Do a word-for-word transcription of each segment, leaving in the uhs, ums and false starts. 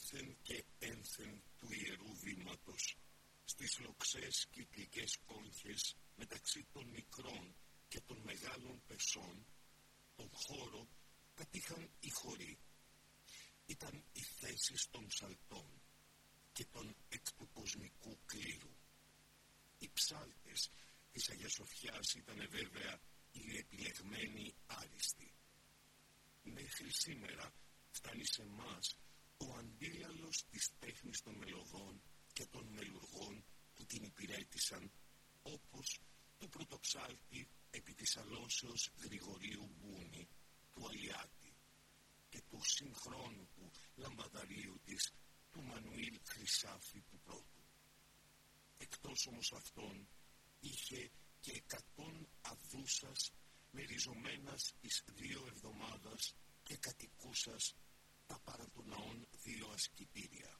άνθεν και ένθεν του Ιερού Βήματος, στις λοξές κυκλικές κόγχες μεταξύ των μικρών και των μεγάλων πεσών, τον χώρο κατήχαν οι χωροί. Ήταν οι θέσεις των ψαλτών και των εκ του κοσμικού κλήρου. Οι ψάλτες της Αγίας Σοφιάς ήταν βέβαια οι επιλεγμένοι άριστοι. Μέχρι σήμερα φτάνει σε μας ο αντίλαλος της τέχνης των μελωδών και των μελουργών που την υπηρέτησαν, όπως το πρωτοψάλτη επί της αλώσεως Γρηγορίου Μπούνη του Αλιάτη και του συγχρόνου του λαμπαδαρίου της του Μανουήλ Χρυσάφη του Πρώτου. Εκτός όμως αυτών είχε και εκατόν αδούσας μεριζομένας εις δύο εβδομάδας και κατοικούσας τα παρά των ναών δύο ασκητήρια.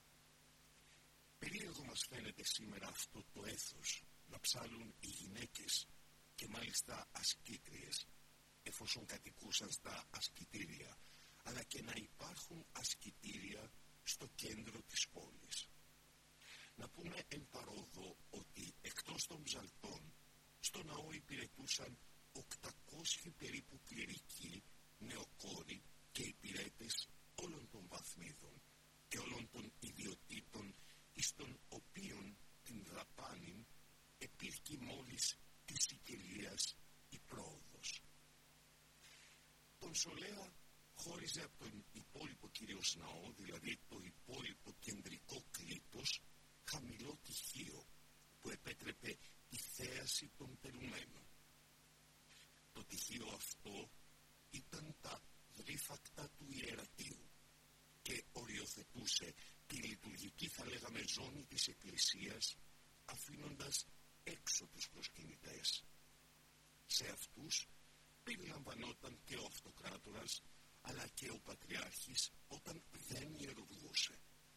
Περίεργο μας φαίνεται σήμερα αυτό το έθος να ψάλουν οι γυναίκες και μάλιστα ασκήτριες, εφόσον κατοικούσαν στα ασκητήρια, αλλά και να υπάρχουν ασκητήρια στο κέντρο της πόλης. Να πούμε εν παρόδο ότι εκτός των ψαλτών στο ναό υπηρετούσαν οκτακόσιοι περίπου κληρικοί, νεοκόροι και υπηρέτες όλων των βαθμίδων και όλων των ιδιωτήτων εις των οποίων την δαπάνην επήρκει μόλις της Σικελίας η πρόοδος. Τον Σολέα χώριζε από τον υπόλοιπο κυρίως ναό, δηλαδή το υπόλοιπο κεντρικό κλήτος, χαμηλό τυχείο που επέτρεπε τη θέαση των τελουμένων. Το τυχείο αυτό ήταν τα γρίφακτα του ιερατείου και οριοθετούσε τη λειτουργική, θα λέγαμε, ζώνη της Εκκλησίας, αφήνοντας έξω τους προσκυνητές. Σε αυτούς περιλαμβανόταν και ο αυτοκράτορας, αλλά και ο Πατριάρχης όταν δεν ιερουργούσε.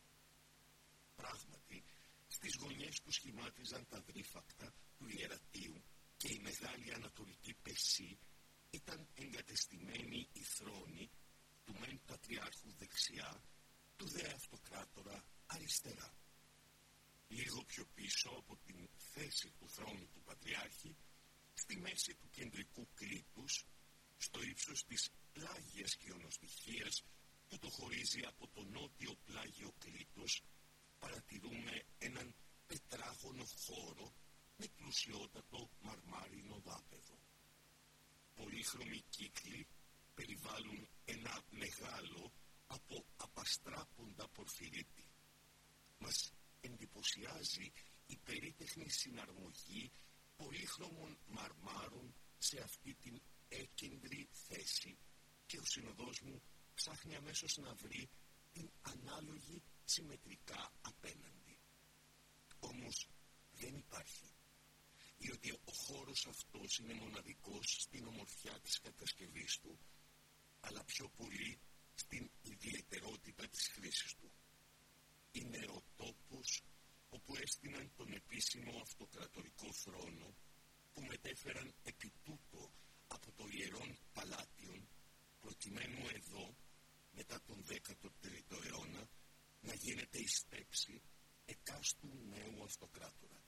Πράγματι, στις γωνιές που σχημάτιζαν τα γρίφακτα του ιερατείου και η μεγάλη ανατολική πεσή ήταν εγκατεστημένοι οι θρόνοι του μεν Πατριάρχου δεξιά, του δε αυτοκράτορα αριστερά. Λίγο πιο πίσω από την θέση του θρόνου του Πατριάρχη, στη μέση του κεντρικού κλήτους, στο ύψος της πλάγιας κοιονοστοιχείας που το χωρίζει από το νότιο πλάγιο κλήτος, παρατηρούμε έναν τετράγωνο χώρο με πλουσιότατο μαρμάρινο δάπεδο. Πολύχρωμοι κύκλοι περιβάλλουν ένα μεγάλο από απαστράποντα πορφυρίτη. Μας εντυπωσιάζει η περίτεχνη συναρμογή πολύχρωμων μαρμάρων σε αυτή την έκεντρη θέση και ο συνοδός μου ψάχνει αμέσως να βρει την ανάλογη συμμετρικά απέναντι. Όμως δεν υπάρχει, διότι ο χώρος αυτός είναι μοναδικός στην ομορφιά της κατασκευής του, αλλά πιο πολύ στην ιδιαιτερότητα της χρήσης του. Είναι ο τόπος όπου έστειναν τον επίσημο αυτοκρατορικό θρόνο που μετέφεραν επί τούτο από το Ιερόν Παλάτιον, προκειμένου εδώ, μετά τον δέκατο τρίτο αιώνα, να γίνεται η στέψη εκάστου νέου αυτοκράτορα.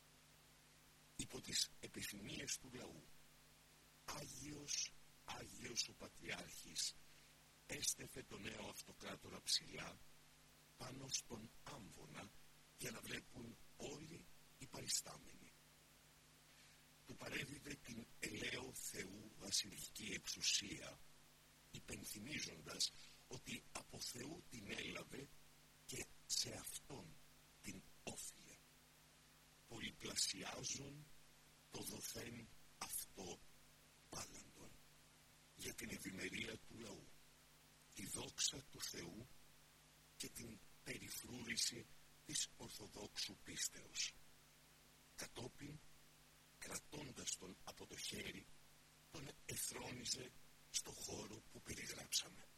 Υπό τις επιθυμίες του λαού, Άγιος, Άγιος ο Πατριάρχης έστεφε τον νέο αυτοκράτορα ψηλά πάνω στον άμβονα για να βλέπουν όλοι οι παριστάμενοι. Του παρέδιδε την ελαίο Θεού βασιλική εξουσία, υπενθυμίζοντας ότι από Θεού την έλαβε και σε Αυτόν την όφιλε. Πολυπλασιάζουν το δοθέν αυτό πάλαντον για την ευημερία του λαού, τη δόξα του Θεού και την περιφρούρηση της Ορθοδόξου πίστεως. Κατόπιν, κρατώντας τον από το χέρι, τον εθρόνιζε στο χώρο που περιγράψαμε.